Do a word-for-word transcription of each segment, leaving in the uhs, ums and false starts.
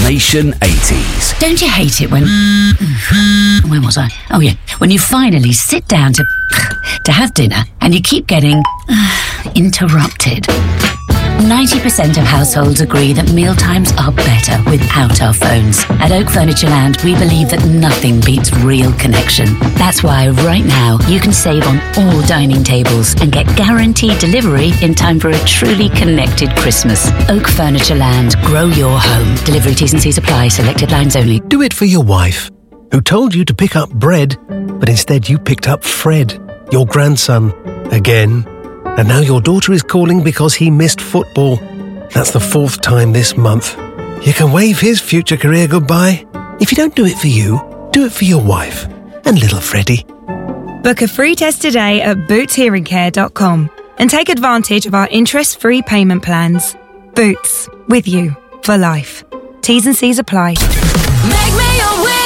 Nation eighties. Don't you hate it when... Where was I? Oh, yeah. When you finally sit down to... to have dinner and you keep getting... interrupted. ninety percent of households agree that mealtimes are better without our phones. At Oak Furniture Land, we believe that nothing beats real connection. That's why right now you can save on all dining tables and get guaranteed delivery in time for a truly connected Christmas. Oak Furniture Land. Grow your home. Delivery T's and C's apply. Selected lines only. Do it for your wife, who told you to pick up bread, but instead you picked up Fred, your grandson, again. And now your daughter is calling because he missed football. That's the fourth time this month. You can wave his future career goodbye. If you don't do it for you, do it for your wife and little Freddie. Book a free test today at boots hearing care dot com and take advantage of our interest-free payment plans. Boots, with you for life. T's and C's apply. Make me a winner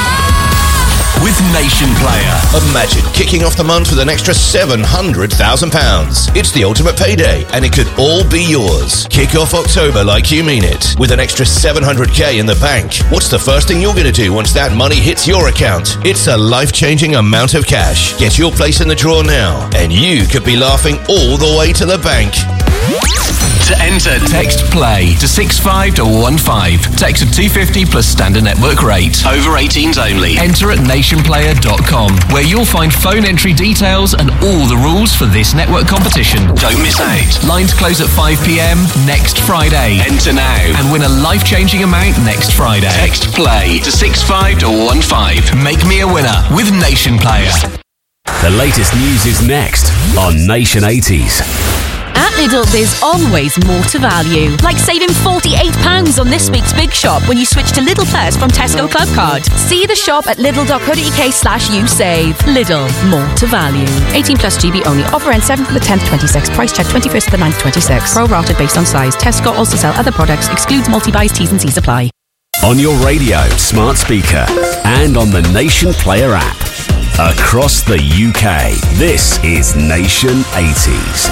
with Nation Player. Imagine kicking off the month with an extra seven hundred thousand pounds. It's the ultimate payday, and it could all be yours. Kick off October like you mean it, with an extra seven hundred k in the bank. What's the first thing you're going to do once that money hits your account? It's a life-changing amount of cash. Get your place in the draw now, and you could be laughing all the way to the bank. To enter, text PLAY to six five one one five. Text at two fifty plus standard network rate. Over eighteens only. Enter at nation player dot com, where you'll find phone entry details and all the rules for this network competition. Don't miss out. Lines close at five p.m. next Friday. Enter now and win a life-changing amount next Friday. Text PLAY to six five one one five. Make me a winner with Nation Player. The latest news is next on Nation eighties. At Lidl, there's always more to value. Like saving forty-eight pounds on this week's Big Shop when you switch to Lidl Plus from Tesco Club Card. See the shop at lidl.co.uk slash you save. Lidl, more to value. eighteen plus G B only. Offer ends seventh of the tenth, twenty-six. Price check twenty-first of the ninth, twenty-six. Pro rated based on size. Tesco also sell other products. Excludes multi-buys, T's and C's apply. On your radio, smart speaker, and on the Nation Player app. Across the U K, this is Nation eighties.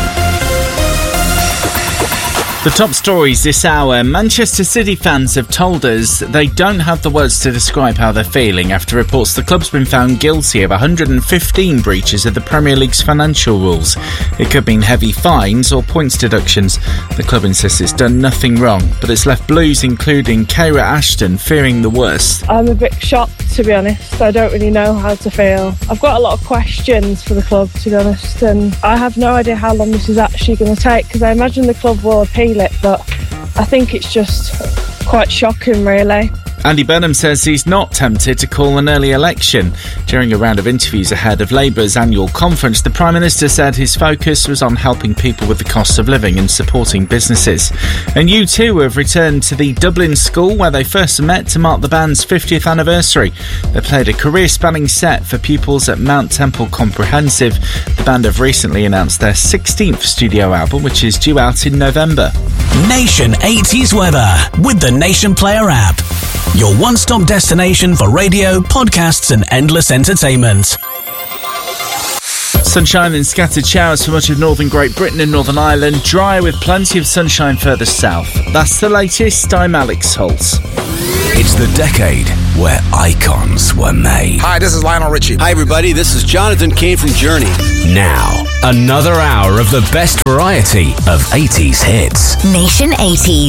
The top stories this hour. Manchester City fans have told us they don't have the words to describe how they're feeling after reports the club's been found guilty of one hundred fifteen breaches of the Premier League's financial rules. It could mean heavy fines or points deductions. The club insists it's done nothing wrong, but it's left Blues, including Keira Ashton, fearing the worst. I'm a bit shocked, to be honest. I don't really know how to feel. I've got a lot of questions for the club, to be honest, and I have no idea how long this is actually going to take, because I imagine the club will appeal it, but I think it's just quite shocking, really. Andy Burnham says he's not tempted to call an early election. During a round of interviews ahead of Labour's annual conference, the Prime Minister said his focus was on helping people with the cost of living and supporting businesses. And U two have returned to the Dublin school where they first met to mark the band's fiftieth anniversary. They played a career-spanning set for pupils at Mount Temple Comprehensive. The band have recently announced their sixteenth studio album, which is due out in November. Nation eighties weather with the Nation Player app. Your one-stop destination for radio, podcasts and endless entertainment. Sunshine and scattered showers for much of northern Great Britain and Northern Ireland. Dry with plenty of sunshine further south. That's the latest. I'm Alex Holtz. It's the decade where icons were made. Hi, this is Lionel Richie. Hi, everybody. This is Jonathan Cain from Journey. Now, another hour of the best variety of eighties hits. Nation eighties.